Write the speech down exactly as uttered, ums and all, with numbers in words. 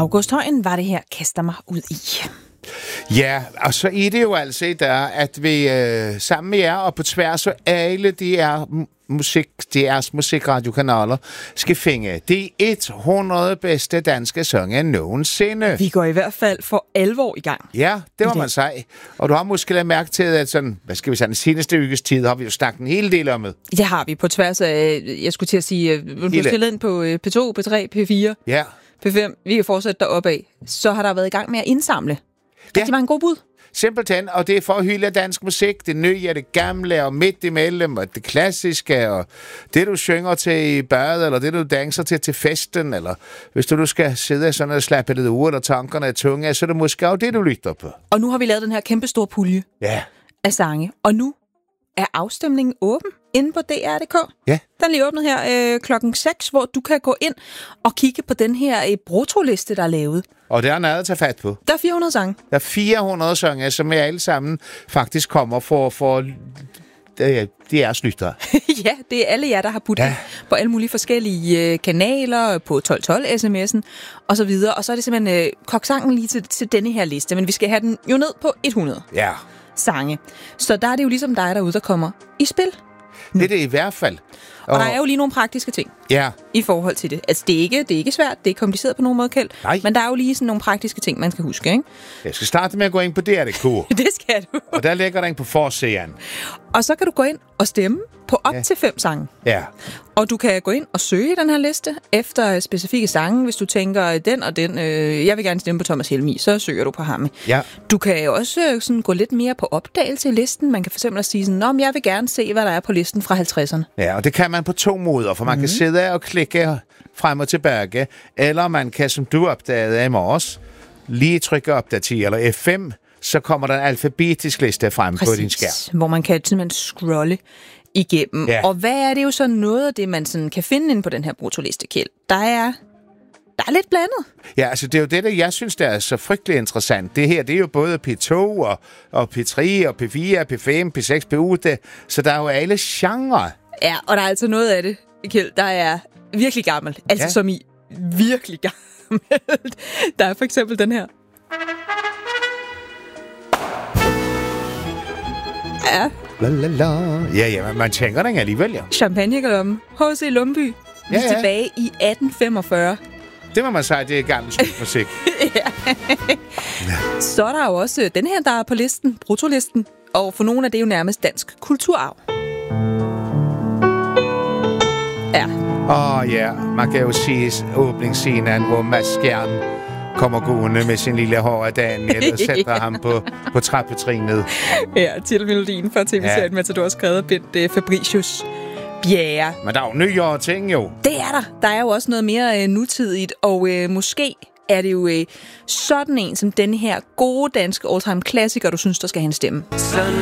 August Højen var det her, kaster mig ud i. Ja, og så er det jo altså der, at vi øh, sammen med jer og på tværs af alle de er musik, deres musikradiokanaler skal finde de hundrede bedste danske sange nogensinde. Vi går i hvert fald for alvor i gang. Ja, det må man sige. Og du har måske lagt mærke til, at sådan, hvad skal vi sige, den seneste uges tid har vi jo snakket en hel del om det. Det har vi på tværs af, jeg skulle til at sige, du er stillet ind på P to, P tre, P fire, ja. P fem. Vi kan fortsætte deroppe af. Så har der været i gang med at indsamle. Rigtig ja. mange gode bud. Simpelthen, og det er for at hylde dansk musik, det nye, det gamle, og midt imellem, og det klassiske, og det, du synger til i badet, eller det, du danser til til festen, eller hvis du nu skal sidde sådan og slappe lidt ud, og tankerne er tunge, så er det måske også det, du lytter på. Og nu har vi lavet den her kæmpe store pulje ja. af sange, og nu er afstemningen åben inde på D R punktum d k. Ja. Den er lige åbnet her øh, klokken seks, hvor du kan gå ind og kigge på den her øh, brutoliste, der er lavet. Og der er noget at tage fat på. Der er fire hundrede sange. Der er fire hundrede sange, som alle sammen faktisk kommer for... for det, det er snytter. Ja, det er alle jer, der har puttet ja. på alle mulige forskellige øh, kanaler, på tolv tolv sms'en og så videre. Og så er det simpelthen øh, kogt sangen lige til, til denne her liste, men vi skal have den jo ned på hundrede ja. sange. Så der er det jo ligesom dig derude, der kommer i spil. Nu. Det er det i hvert fald. Og, og der er jo lige nogle praktiske ting ja. i forhold til det. Altså, det er, ikke, det er ikke svært, det er kompliceret på nogen måde, Kjeld. Nej. Men der er jo lige sådan nogle praktiske ting, man skal huske, ikke? Jeg skal starte med at gå ind på D R punktum d k. Det skal du. Og der ligger der en på forsiden. Og så kan du gå ind og stemme på op ja. til fem sange. Ja. Og du kan gå ind og søge i den her liste efter specifikke sange, hvis du tænker, den og den, øh, jeg vil gerne stemme på Thomas Helmig, så søger du på ham. Ja. Du kan også øh, sådan gå lidt mere på opdagelse i listen. Man kan for eksempel sige sådan, om jeg vil gerne se, hvad der er på listen fra halvtredserne. Ja, og det kan man på to måder, for man mm. kan sidde og klikke frem og tilbage, eller man kan, som du opdagede i morges, lige trykke opdater eller F fem, så kommer der en alfabetisk liste frem Præcis, på din skærm. Hvor man kan simpelthen scrolle igennem. Ja. Og hvad er det jo så noget af det, man sådan kan finde inde på den her brutoliste, Kjeld? Der er, der er lidt blandet. Ja, altså det er jo det, der jeg synes, der er så frygtelig interessant. Det her, det er jo både P to og, og P tre og P fire, P fem, P seks, P otte, så der er jo alle genrer. Ja, og der er altså noget af det, Kjeld, der er virkelig gammelt. Altså ja. som i virkelig gammelt. Der er for eksempel den her. Ja. La, la, la. Ja, ja, man, man tænker den alligevel, ja. Champagnegalomme. H C Lumby. Vi er ja, ja. tilbage i atten femogfyrre. Det må man sige, det er gammel musik. ja. Så er der jo også den her, der er på listen, brutolisten. Og for nogle af det er jo nærmest dansk kulturarv. Ja. Åh oh, ja, man kan jo sige åbningsscenen, hvor Mads Skjern kommer gående med sin lille hårde Daniel og sætter ja. ham på, på trappetrinet. Ja, til melodien fra T V-serien ja. Matador skrevet Bent uh, Fabricius Bjerre. Men der er jo nyere ting jo. Det er der. Der er jo også noget mere uh, nutidigt, og uh, måske er det jo uh, sådan en som den her gode danske all-time klassiker, du synes, der skal have en stemme.